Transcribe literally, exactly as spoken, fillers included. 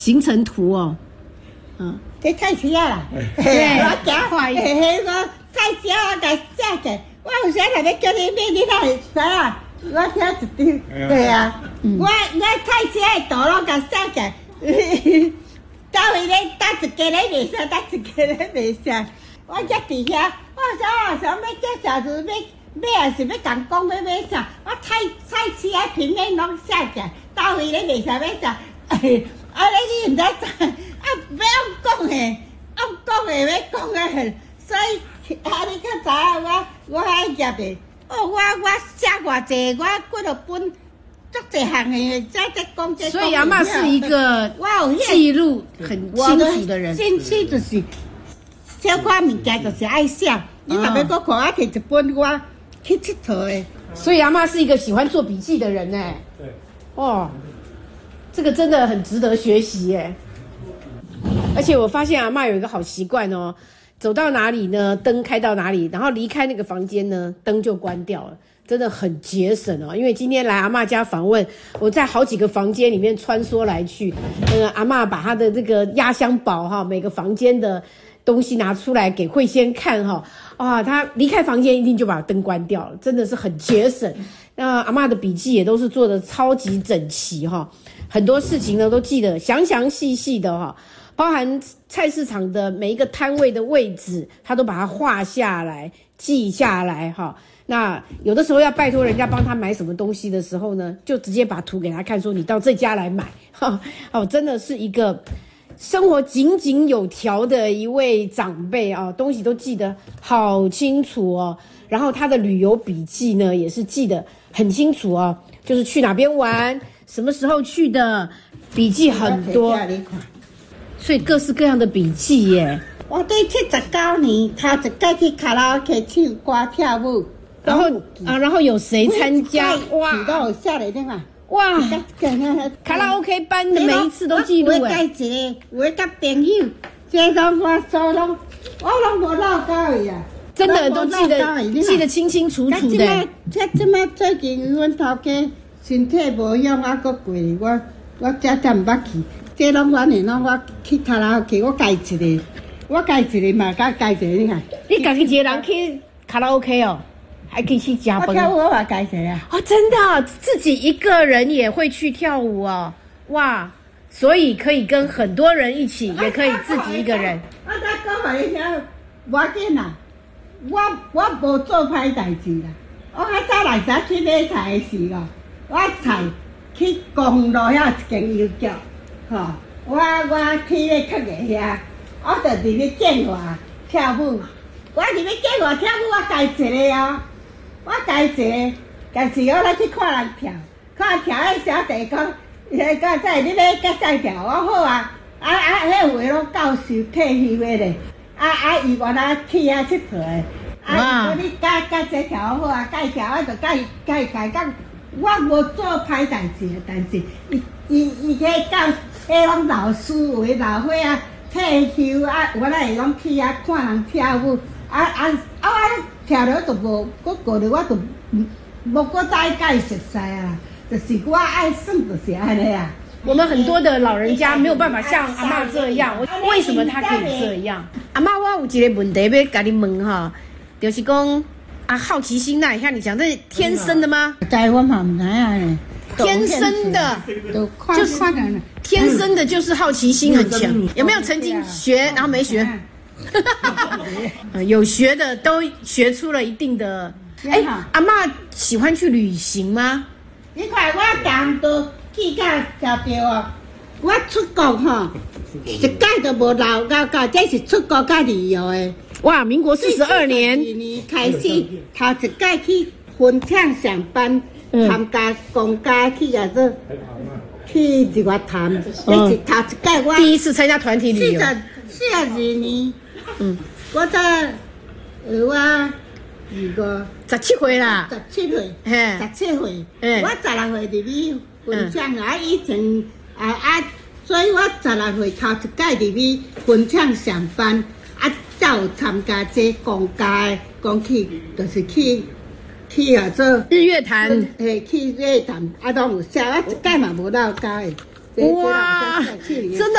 行程图哦，嗯， 这菜市啊啦，对，我行快，嘿嘿，我菜市我甲写起，我有时若要叫你买，你哪会知啊？我听一张，对啊，我我菜市的图拢甲写起，到位咧，搭一家咧袂使，搭一家咧袂使，我才伫遐，我想想要叫啥子要。买也是要共讲要买啥，我菜菜市啊平面拢写起，到位咧袂使要啥，啊咧你毋知影，啊要按讲诶，按讲诶要讲诶，所以啊你较知影我我爱业诶，哦我我写偌济，我几落本足济项诶，在在讲这。 所以阿嬷是一个记录很清楚的人， 兴趣就是小可物件就是爱写，你若要搁看我摕一本我。去佚佗诶， 所以阿嬷是一个喜欢做笔记的人呢。对，哦，这个真的很值得学习耶。而且我发现阿嬷有一个好习惯哦，走到哪里呢，灯开到哪里，然后离开那个房间呢，灯就关掉了，真的很节省哦。因为今天来阿嬷家访问，我在好几个房间里面穿梭来去，呃，阿嬷把她的这个压箱宝哈，每个房间的东西拿出来给慧仙看哈。哇，他离开房间一定就把灯关掉了，真的是很节省。那阿嬷的笔记也都是做的超级整齐哈，很多事情呢都记得详详细细的哈，包含菜市场的每一个摊位的位置，他都把它画下来、记下来哈。那有的时候要拜托人家帮他买什么东西的时候呢，就直接把图给他看，说你到这家来买哈。哦，真的是一个。生活井井有条的一位长辈啊，东西都记得好清楚哦。然后他的旅游笔记呢，也是记得很清楚哦，就是去哪边玩，什么时候去的，笔记很多。所以各式各样的笔记耶。 我对七十九年头一届去卡拉 OK 唱歌跳舞， 然后啊，然后有谁参加？ 哇，都有写来的嘛。 哇，卡拉 OK 班的每一次都记录诶。我一个，我甲朋友，这拢我所拢，我拢无漏到伊啊。 真的都记得，记得清清楚楚的。 这这么最近阮头家身体无养，啊，搁过我我这才毋捌去。这拢我呢，拢我去卡拉 OK， 我家一个，我家一个嘛，甲家一个你看。 你家己一个人去卡拉 OK 哦？还可以去加班。 我跳舞我嘛改谁啊？ 哦，真的，自己一个人也会去跳舞哦，哇！所以可以跟很多人一起，也可以自己一个人。 我再讲互你听，无要紧啦，我我无做歹代志啦。我较早来时去买菜的时候，我菜去公路遐一间邮局，吼，我我去咧客个遐，我就伫咧建华跳舞。我伫咧建华跳舞，我家一个哦。我家一个，但是我来去看人跳，看人跳迄小弟讲，迄个在你咧甲再跳，我好啊，啊啊，迄位拢教授退休的咧，啊啊，伊原来去遐佚佗的，啊，你甲甲这跳好啊，甲伊跳我就甲伊甲伊讲，我无做歹代志，但是伊伊伊迄教迄拢老师为老岁啊，退休啊，原来会拢去遐看人跳舞，啊啊啊！我跳了就无，搁过了我就无搁再甲伊熟悉啊，就是我爱算就是安尼啊。 我们很多的老人家没有办法像阿嬷这样，为什么他可以这样？阿嬷，我有一个问题要甲你问哈，就是讲啊，好奇心那像你讲，这是天生的吗？ 在我嘛唔知啊， 天生的，就是天生的，就是好奇心很强。有没有曾经学然后没学？有学的都学出了一定的。哎、欸，阿嬷喜欢去旅行吗？ 你看我讲都去到条条哦，我出国吼，一届都无留到到，这是出国甲旅游的。 哇，民国四十二年， 四年开始头一届去分厂上班，参加公家去啊做，去日月潭，这是头一届我第一次参加团体旅游。 四十四十二年。嗯，我在我二个十七岁啦， 十七岁，十七岁，我十六岁入去分厂啊，以前啊啊，所以我十六岁头一届入去分厂上班，啊，才有参加这公家的，讲去就是去去啊做日月潭， 嘿，去日月潭，啊，拢有写，我一届嘛无漏交的。 哇，真的